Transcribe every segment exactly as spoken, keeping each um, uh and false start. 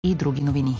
и други новини.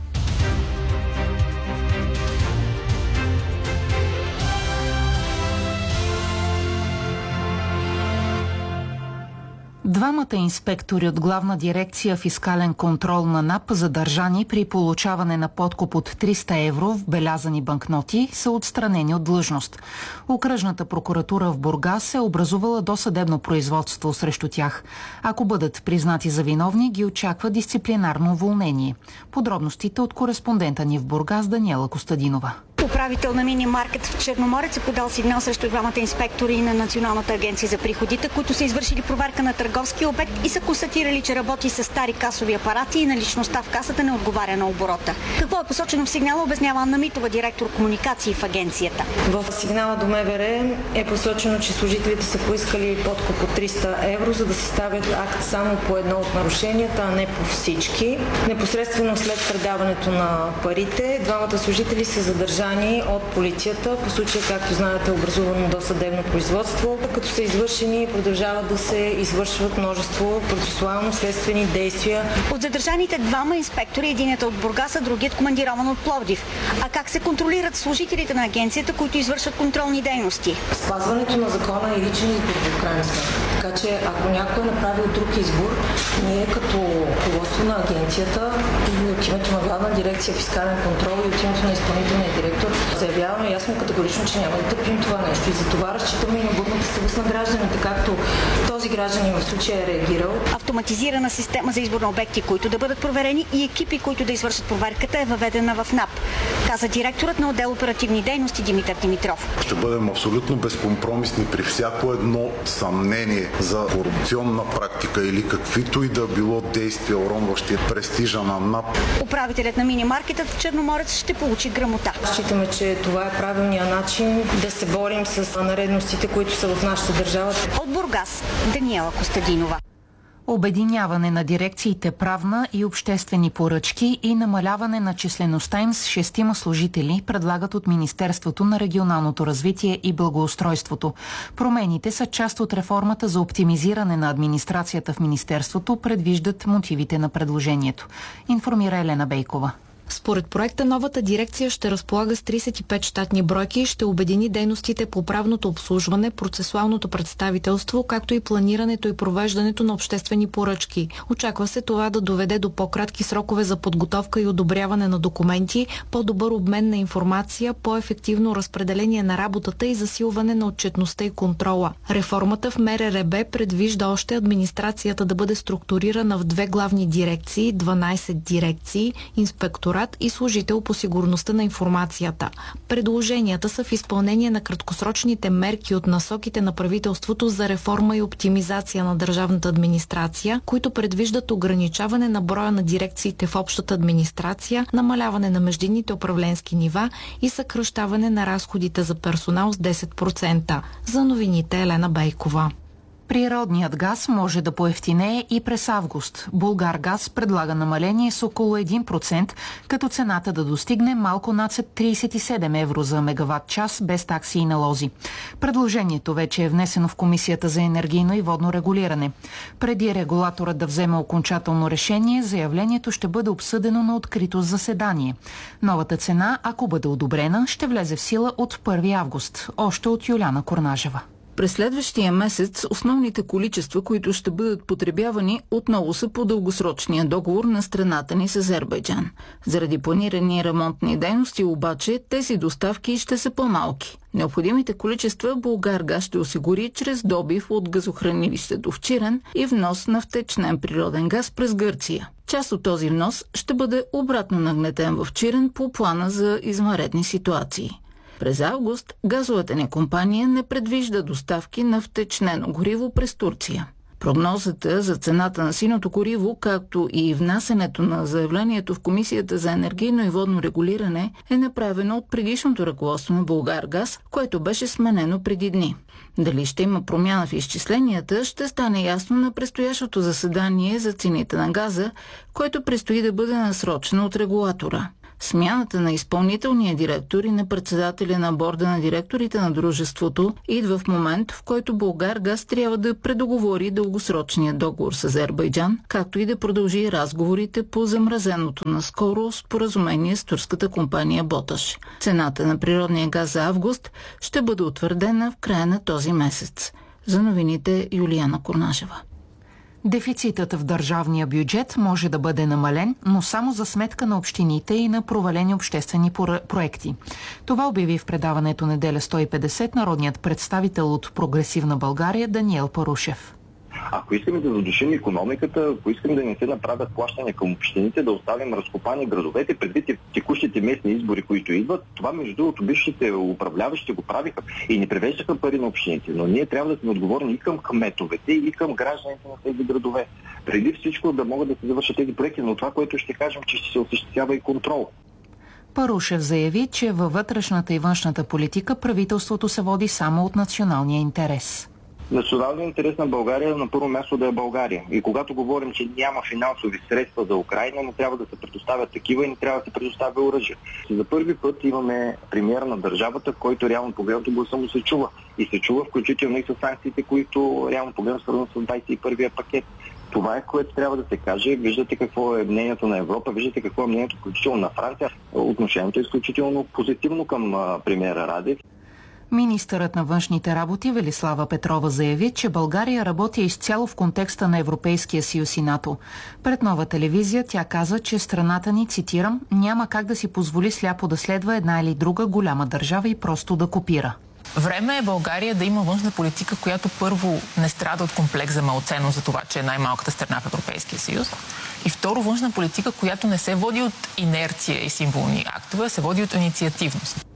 Двамата инспектори от Главна дирекция фискален контрол на НАП, задържани при получаване на подкуп от триста евро в белязани банкноти, са отстранени от длъжност. Окръжната прокуратура в Бургас е образувала досъдебно производство срещу тях. Ако бъдат признати за виновни, ги очаква дисциплинарно уволнение. Подробностите от кореспондента ни в Бургас Даниела Костадинова. Управител на мини-маркет в Черноморец е подал сигнал срещу двамата инспектори на Националната агенция за приходите, които са извършили проверка на търговски обект и са констатирали, че работи с стари касови апарати и наличността в касата не отговаря на оборота. Какво е посочено в сигнала, обяснява Анна Митова, директор комуникации в агенцията. В сигнала до МВР е посочено, че служителите са поискали подкуп от триста евро, за да съставят акт само по едно от нарушенията, а не по всички. Непосредствено след предаването на парите, двамата служители са задържани от полицията. По случая, както знаете, е образувано досъдебно производство, като са извършени и продължават да се извършват множество процесуално-следствени действия. От задържаните двама инспектори, единият от Бургас, а другият командирован от Пловдив. А как се контролират служителите на агенцията, които извършват контролни дейности? Спазването на закона е личен избор, в крайна сметка. Така че, ако някой е направил друг избор, ние като ръководство на агенцията и от името на Главна дирекция фискален контрол и от името на изпълнителния директор заявяваме ясно категорично, че няма да търпим това нещо и за това разчитаме и на будната съвест на гражданите, както този гражданин в случая е реагирал. Автоматизирана система за избор на обекти, които да бъдат проверени, и екипи, които да извършат проверката, е въведена в НАП, каза директорът на отдел оперативни дейности Димитър Димитров. Ще бъдем абсолютно безкомпромисни при всяко едно съмнение за корупционна практика или каквито и да било действия, уронващи престижа на НАП. Управителят на мини-маркетът в Черноморец ще получи грамота. Считаме, че това е правилният начин да се борим с нередностите, които са в нашата държава. От Бургас, Даниела Костадинова. Обединяване на дирекциите правна и обществени поръчки и намаляване на числеността им с шестима служители предлагат от Министерството на регионалното развитие и благоустройството. Промените са част от реформата за оптимизиране на администрацията в Министерството, предвиждат мотивите на предложението. Информира Елена Бейкова. Според проекта, новата дирекция ще разполага с тридесет и пет щатни бройки и ще обедини дейностите по правното обслужване, процесуалното представителство, както и планирането и провеждането на обществени поръчки. Очаква се това да доведе до по-кратки срокове за подготовка и одобряване на документи, по-добър обмен на информация, по-ефективно разпределение на работата и засилване на отчетността и контрола. Реформата в МРРБ предвижда още администрацията да бъде структурирана в две главни дирекции, дванадесет дирекции, инспектора и служител по сигурността на информацията. Предложенията са в изпълнение на краткосрочните мерки от насоките на правителството за реформа и оптимизация на държавната администрация, които предвиждат ограничаване на броя на дирекциите в общата администрация, намаляване на междинните управленски нива и съкращаване на разходите за персонал с десет процента. За новините Елена Бейкова. Природният газ може да поевтинее и през август. Булгаргаз предлага намаление с около един процент, като цената да достигне малко над тридесет и седем евро за мегаватт час без такси и налози. Предложението вече е внесено в Комисията за енергийно и водно регулиране. Преди регулаторът да вземе окончателно решение, заявлението ще бъде обсъдено на открито заседание. Новата цена, ако бъде одобрена, ще влезе в сила от първи август. Още от Юлиана Корнажева. През следващия месец основните количества, които ще бъдат потребявани, отново са по дългосрочния договор на страната ни с Азербайджан. Заради планирани ремонтни дейности обаче тези доставки ще са по-малки. Необходимите количества Булгаргаз ще осигури чрез добив от газохранилището в Чирен и внос на втечнен природен газ през Гърция. Част от този внос ще бъде обратно нагнетен в Чирен по плана за извънредни ситуации. През август газовата ни компания не предвижда доставки на втечнено гориво през Турция. Прогнозата за цената на синото гориво, както и внасянето на заявлението в Комисията за енергийно и водно регулиране, е направено от предишното ръководство на Булгаргаз, което беше сменено преди дни. Дали ще има промяна в изчисленията, ще стане ясно на предстоящото заседание за цените на газа, което предстои да бъде насрочено от регулатора. Смяната на изпълнителния директор и на председателя на борда на директорите на дружеството идва в момент, в който Булгаргаз трябва да предоговори дългосрочния договор с Азербайджан, както и да продължи разговорите по замразеното наскоро споразумение с турската компания Боташ. Цената на природния газ за август ще бъде утвърдена в края на този месец. За новините Юлияна Корнашева. Дефицитът в държавния бюджет може да бъде намален, но само за сметка на общините и на провалени обществени проекти. Това обяви в предаването Неделя сто и петдесет народният представител от Прогресивна България Даниел Парушев. Ако искаме да задушим икономиката, ако искаме да не се направят плащания към общините, да оставим разкопани градовете, предвид текущите местни избори, които идват, това между другото бившите управляващи го правиха и не превеждаха пари на общините. Но ние трябва да сме отговорни и към кметовете, и към гражданите на тези градове. Преди всичко да могат да се завършат тези проекти, но това, което ще кажем, че ще се осъществява и контрол. Парушев заяви, че във вътрешната и външната политика правителството се води само от националния интерес. Националният интерес на България е на първо място да е България. И когато говорим, че няма финансови средства за Украйна, не трябва да се предоставят такива и не трябва да се предоставя оръжие. За първи път имаме премиер на държавата, който реално погледнато гласа му се чува. И се чува включително и с санкциите, които реално погледнато свързват с двадесет и първия пакет. Това е, което трябва да се каже. Виждате какво е мнението на Европа, виждате какво е мнението включително на Франция. Отношението е изключително позитивно към премиера Радев. Министърът на външните работи Велислава Петрова заяви, че България работи изцяло в контекста на Европейския съюз и НАТО. Пред Нова телевизия тя каза, че страната ни, цитирам, няма как да си позволи сляпо да следва една или друга голяма държава и просто да копира. Време е България да има външна политика, която първо не страда от комплекс за малценност за това, че е най-малката страна в Европейския съюз. И второ, външна политика, която не се води от инерция и символни актове, а се води от инициативност.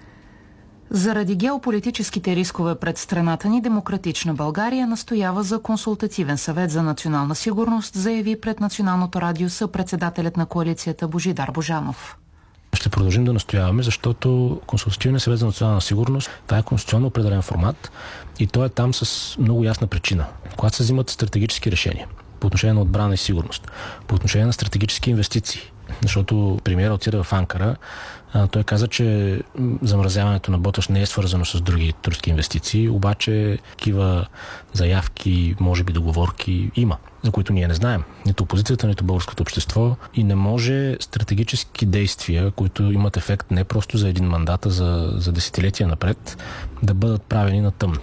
Заради геополитическите рискове пред страната ни, Демократична България настоява за консултативен съвет за национална сигурност, заяви пред Националното радио съпредседателят на коалицията Божидар Божанов. Ще продължим да настояваме, защото Консултативният съвет за национална сигурност, това е конституционно определен формат и той е там с много ясна причина. Когато се взимат стратегически решения по отношение на отбрана и сигурност, по отношение на стратегически инвестиции, защото премиерът отида в Анкара, той каза, че замразяването на Боташ не е свързано с други турски инвестиции, обаче такива заявки, може би договорки има, за които ние не знаем. Нито опозицията, нито българското общество, и не може стратегически действия, които имат ефект не просто за един мандат, а за, за десетилетия напред, да бъдат правени на тъмно.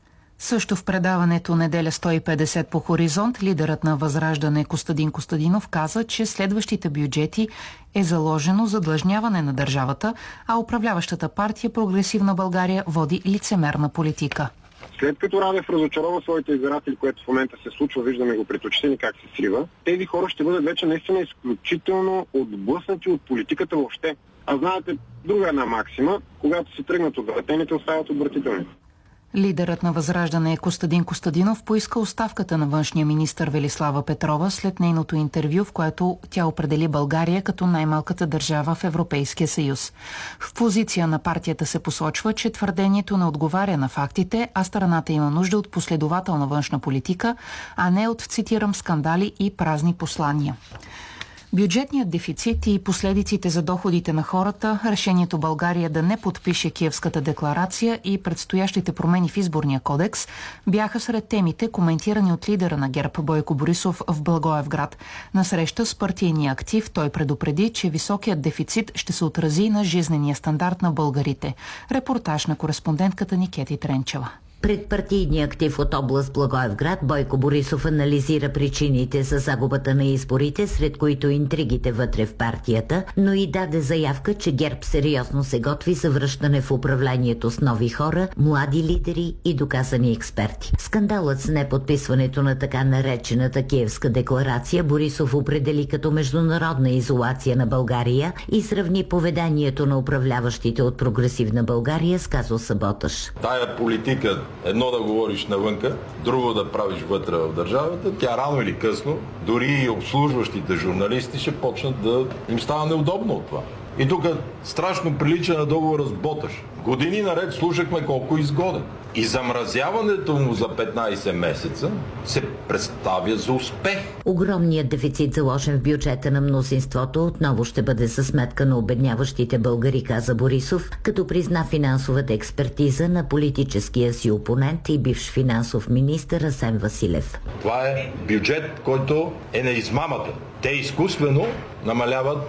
Също в предаването Неделя сто и петдесет по Хоризонт, лидерът на Възраждане Костадин Костадинов каза, че следващите бюджети е заложено задлъжняване на държавата, а управляващата партия Прогресивна България води лицемерна политика. След като Радев разочарова своите избиратели, което в момента се случва, виждаме го пред очите ни как се срива, тези хора ще бъдат вече наистина изключително отблъснати от политиката въобще. А знаете, друга една максима, когато се тръгнат от вратените, остават отвратителни. Лидерът на Възраждане Костадин Костадинов поиска оставката на външния министър Велислава Петрова след нейното интервю, в което тя определи България като най-малката държава в Европейския съюз. В позиция на партията се посочва, че твърдението не отговаря на фактите, а страната има нужда от последователна външна политика, а не от, цитирам, скандали и празни послания. Бюджетният дефицит и последиците за доходите на хората, решението България да не подпише Киевската декларация и предстоящите промени в изборния кодекс бяха сред темите, коментирани от лидера на ГЕРБ Бойко Борисов в Благоевград. На среща с партийния актив той предупреди, че високият дефицит ще се отрази на жизнения стандарт на българите. Репортаж на кореспондентката Никети Тренчева. Пред партийния актив от област Благоевград Бойко Борисов анализира причините за загубата на изборите, сред които интригите вътре в партията, но и даде заявка, че ГЕРБ сериозно се готви за връщане в управлението с нови хора, млади лидери и доказани експерти. Скандалът с неподписването на така наречената Киевска декларация Борисов определи като международна изолация на България и сравни поведението на управляващите от Прогресивна България с казуса Боташ. Тая политика, едно да говориш навънка, друго да правиш вътре в държавата, тя рано или късно, дори и обслужващите журналисти ще почнат да им става неудобно от това. И тук страшно прилича на договора с Боташ. Години наред слушахме колко изгоден. И замразяването му за петнайсет месеца се представя за успех. Огромният дефицит, заложен в бюджета на мнозинството, отново ще бъде за сметка на обедняващите българи, каза Борисов, като призна финансовата експертиза на политическия си опонент и бивш финансов министър Асен Василев. Това е бюджет, който е на измамата. Те изкуствено намаляват